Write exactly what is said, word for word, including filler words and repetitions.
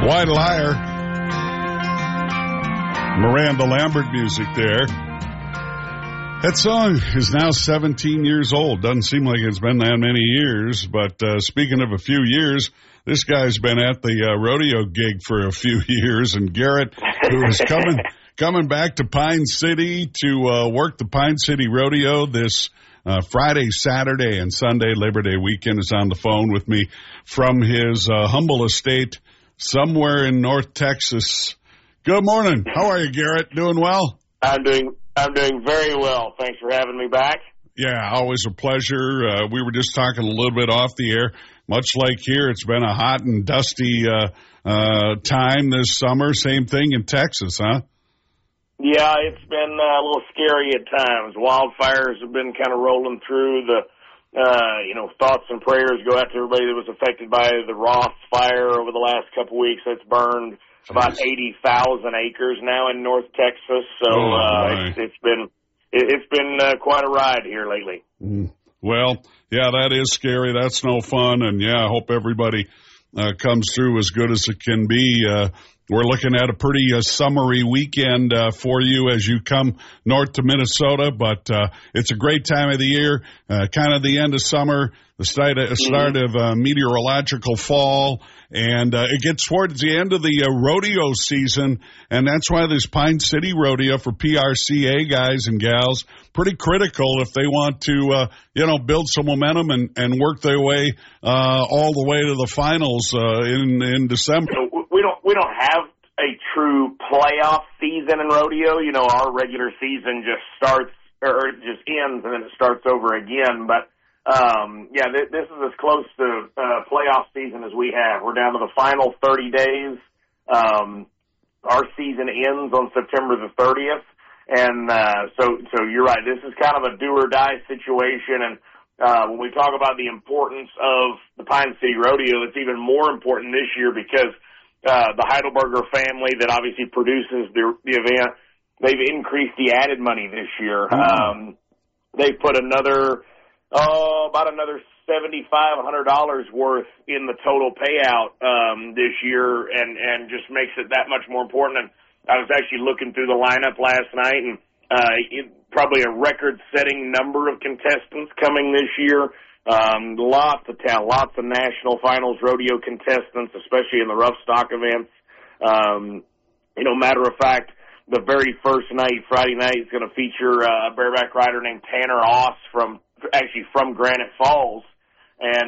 White Liar. Miranda Lambert music there. That song is now seventeen years old. Doesn't seem like it's been that many years, but uh, speaking of a few years, this guy's been at the uh, rodeo gig for a few years, and Garrett, who is coming coming back to Pine City to uh, work the Pine City Rodeo this uh, Friday, Saturday, and Sunday, Labor Day weekend, is on the phone with me from his uh, humble estate somewhere in North Texas. Good morning. How are you, Garrett? Doing well? I'm doing I'm doing very well. Thanks for having me back. Yeah, always a pleasure. Uh, we were just talking a little bit off the air. Much like here, it's been a hot and dusty uh, uh, time this summer. Same thing in Texas, huh? Yeah, it's been uh, a little scary at times. Wildfires have been kind of rolling through. The uh, you know, thoughts and prayers go out to everybody that was affected by the Ross fire over the last couple weeks. It's burned about eighty thousand acres now in North Texas. So oh, uh, it's, it's been it, it's been uh, quite a ride here lately. Mm. Well, yeah, that is scary. That's no fun. And, yeah, I hope everybody uh, comes through as good as it can be. Uh, we're looking at a pretty uh, summery weekend uh, for you as you come north to Minnesota. But uh, it's a great time of the year, uh, kind of the end of summer, the start of, start of uh, meteorological fall. And uh, it gets towards the end of the uh, rodeo season, and that's why this Pine City Rodeo for P R C A guys and gals pretty critical if they want to, uh, you know, build some momentum and, and work their way uh, all the way to the finals uh, in in December. You know, we don't we don't have a true playoff season in rodeo. You know, our regular season just starts or just ends and then it starts over again, but. Um, yeah, th- this is as close to uh, playoff season as we have. We're down to the final thirty days. Um, our season ends on September the thirtieth, and uh, so so you're right. This is kind of a do or die situation, and uh, when we talk about the importance of the Pine City Rodeo, it's even more important this year because uh, the Heidelberger family that obviously produces the, the event, they've increased the added money this year. Mm-hmm. Um, they put another. Oh, about another seventy-five hundred dollars worth in the total payout um, this year, and, and just makes it that much more important. And I was actually looking through the lineup last night, and uh, it, probably a record-setting number of contestants coming this year. Um, lots of talent, lots of national finals rodeo contestants, especially in the rough stock events. Um, you know, matter of fact, the very first night, Friday night, is going to feature uh, a bareback rider named Tanner Oss from. actually from Granite Falls, and